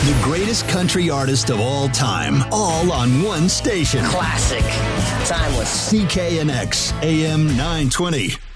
The greatest country artist of all time, all on one station. Classic. Timeless. CKNX, AM 920.